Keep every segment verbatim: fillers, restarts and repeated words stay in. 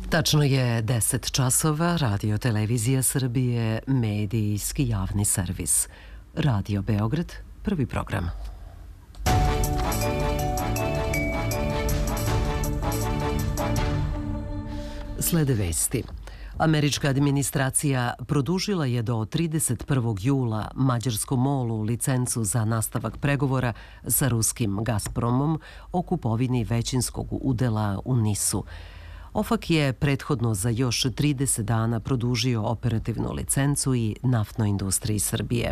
Tačno je deset časova, Radio Televizija Srbije, medijski javni servis. Radio Beograd, prvi program. Slede vesti. Američka administracija produžila je do trideset prvog jula mađarskom molu licencu za nastavak pregovora sa ruskim Gazpromom o kupovini većinskog udela u Nisu. OFAK je prethodno za još trideset dana produžio operativnu licencu i naftnoj industriji Srbije.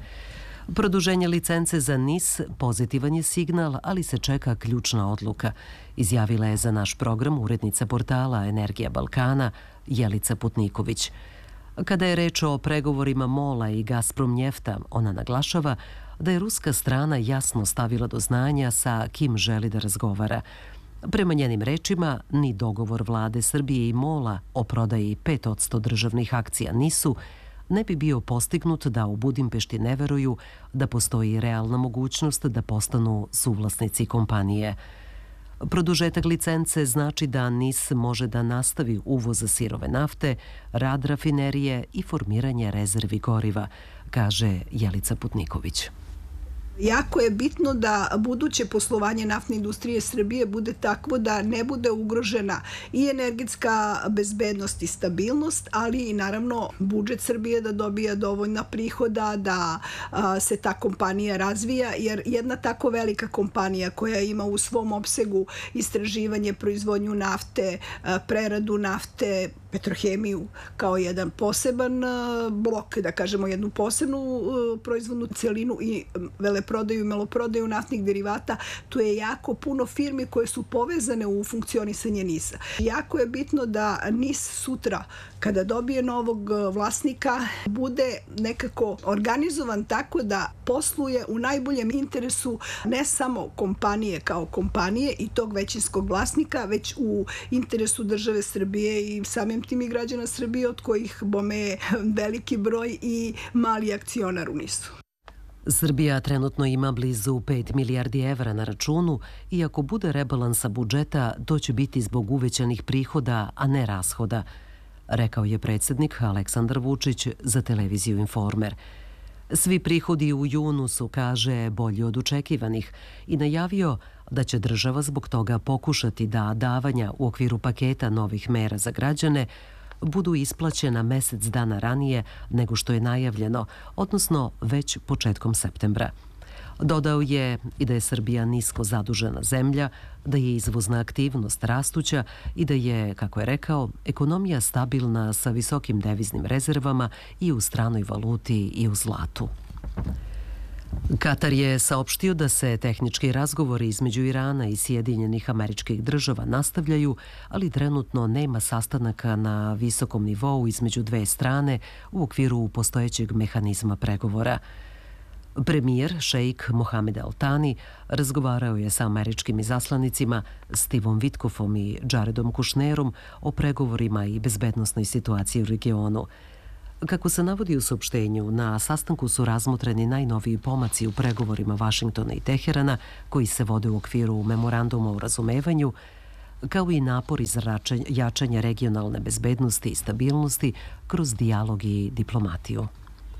Produženje licence za Nis pozitivan je signal, ali se čeka ključna odluka, izjavila je za naš program urednica portala Energija Balkana Jelica Putniković. Kada je reč o pregovorima MOL-a i Gazprom Njefta, ona naglašava da je ruska strana jasno stavila do znanja sa kim želi da razgovara. Prema njenim rečima, ni dogovor vlade Srbije i MOL-a o prodaji pet posto državnih akcija Nisu ne bi bio postignut da u Budimpešti ne veruju da postoji realna mogućnost da postanu suvlasnici kompanije. Produžetak licence znači da Nis može da nastavi uvoz sirove nafte, rad rafinerije i formiranje rezervi goriva, kaže Jelica Putniković. Jako je bitno da buduće poslovanje naftne industrije Srbije bude takvo da ne bude ugrožena i energetska bezbednost i stabilnost, ali i naravno budžet Srbije da dobija dovoljna prihoda, da a, se ta kompanija razvija, jer jedna tako velika kompanija koja ima u svom opsegu istraživanje, proizvodnju nafte, a, preradu nafte, petrohemiju kao jedan poseban a, blok, da kažemo jednu posebnu a, proizvodnu celinu i veleprodaju i maloprodaju naftnih derivata, tu je jako puno firmi koje su povezane u funkcionisanje Nisa. Jako je bitno da Nis sutra, kada dobije novog vlasnika, bude nekako organizovan tako da posluje u najboljem interesu ne samo kompanije kao kompanije i tog većinskog vlasnika, već u interesu države Srbije i samim tim i građana Srbije, od kojih bome je veliki broj i mali akcionar u Nisu. Srbija trenutno ima blizu pet milijardi evra na računu i ako bude rebalansa budžeta, to će biti zbog uvećanih prihoda, a ne rashoda, rekao je predsjednik Aleksandar Vučić za televiziju Informer. Svi prihodi u junu su, kaže, bolji od očekivanih i najavio da će država zbog toga pokušati da davanja u okviru paketa novih mera za građane budu isplaćena mesec dana ranije nego što je najavljeno, odnosno već početkom septembra. Dodao je i da je Srbija nisko zadužena zemlja, da je izvozna aktivnost rastuća i da je, kako je rekao, ekonomija stabilna sa visokim deviznim rezervama i u stranoj valuti i u zlatu. Katar je saopštio da se tehnički razgovori između Irana i Sjedinjenih Američkih Država nastavljaju, ali trenutno nema sastanaka na visokom nivou između dve strane u okviru postojećeg mehanizma pregovora. Premijer šejk Mohamed Al Thani razgovarao je sa američkim izaslanicima Stevom Witkofom i Jaredom Kushnerom o pregovorima i bezbednosnoj situaciji u regionu. Kako se navodi u saopštenju, na sastanku su razmotreni najnoviji pomaci u pregovorima Vašingtona i Teherana, koji se vode u okviru memoranduma o razumevanju, kao i napori za jačanje regionalne bezbednosti i stabilnosti kroz dijalog i diplomatiju.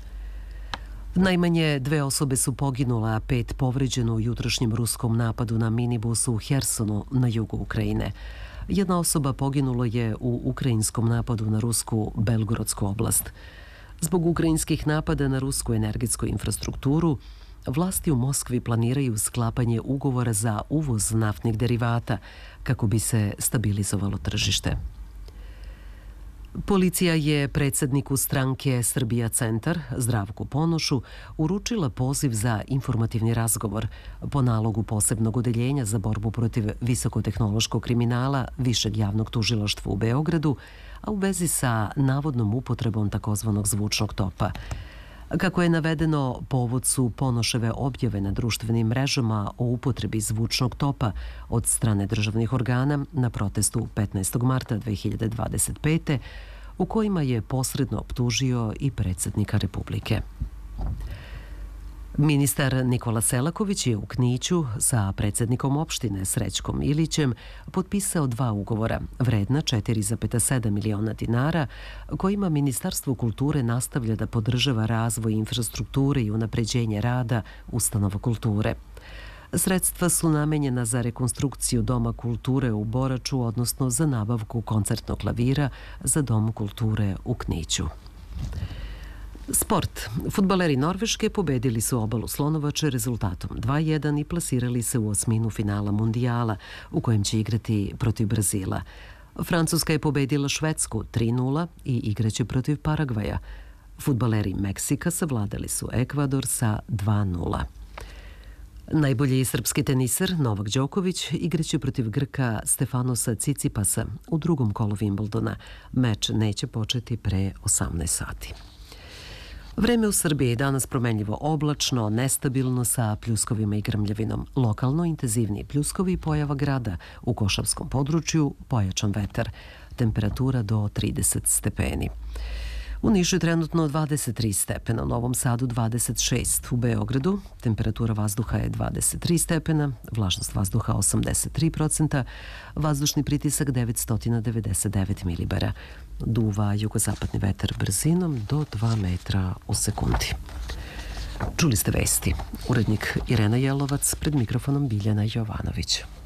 Najmanje dve osobe su poginule, a pet povređeno u jutrošnjem ruskom napadu na minibus u Hersonu na jugu Ukrajine. Jedna osoba poginulo je u ukrajinskom napadu na rusku Belgorodsku oblast. Zbog ukrajinskih napada na rusku energetsku infrastrukturu, vlasti u Moskvi planiraju sklapanje ugovora za uvoz naftnih derivata kako bi se stabilizovalo tržište. Policija je predsjedniku stranke Srbija Centar, Zdravku Ponošu, uručila poziv za informativni razgovor po nalogu posebnog odeljenja za borbu protiv visokotehnološkog kriminala Višeg javnog tužilaštva u Beogradu, a u vezi sa navodnom upotrebom takozvanog zvučnog topa. Kako je navedeno, povod su Ponoševe objave na društvenim mrežama o upotrebi zvučnog topa od strane državnih organa na protestu petnaestog marta dve hiljade dvadeset pete. u kojima je posredno optužio i predsjednika Republike. Ministar Nikola Selaković je u Kniću sa predsjednikom opštine Srećkom Ilićem potpisao dva ugovora vredna četiri zarez sedam miliona dinara kojima Ministarstvo kulture nastavlja da podržava razvoj infrastrukture i unapređenje rada ustanova kulture. Sredstva su namenjena za rekonstrukciju Doma kulture u Boraču, odnosno za nabavku koncertnog klavira za Dom kulture u Kniću. Sport. Fudbaleri Norveške pobedili su Obalu Slonovače rezultatom dva jedan i plasirali se u osminu finala Mundijala, u kojem će igrati protiv Brazila. Francuska je pobedila Švedsku tri nula i igraće protiv Paragvaja. Fudbaleri Meksika savladali su Ekvador sa dva nula. Najbolji srpski teniser Novak Đoković igraće protiv Grka Stefanosa Cicipasa u drugom kolu Wimbledona. Meč neće početi pre osamnaest sati. Vreme u Srbiji danas promenljivo oblačno, nestabilno sa pljuskovima i grmljavinom. Lokalno intenzivniji pljuskovi i pojava grada. U Košavskom području pojačan vetar. Temperatura do trideset stepeni. U Nišu je trenutno dvadeset tri stepena, u Novom Sadu dvadeset šest, u Beogradu temperatura vazduha je dvadeset tri stepena, vlažnost vazduha osamdeset tri procenta, vazdušni pritisak devetsto devedeset devet milibara. Duva jugozapadni vetar brzinom do dva metra u sekundi. Čuli ste vesti. Urednik Irena Jelovac, pred mikrofonom Biljana Jovanović.